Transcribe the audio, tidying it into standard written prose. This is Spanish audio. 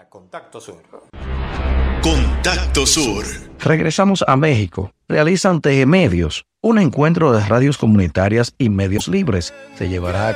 Contacto Sur. Contacto Sur. Regresamos a México. Realizan TG Medios, un encuentro de radios comunitarias y medios libres. Se llevará a